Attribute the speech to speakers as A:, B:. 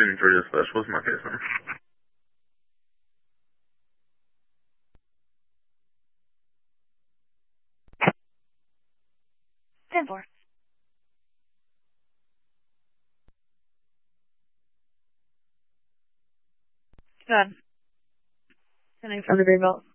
A: been Georgia Specialist Market, sir.
B: 10-4. Good. Sending from the Greenbelt.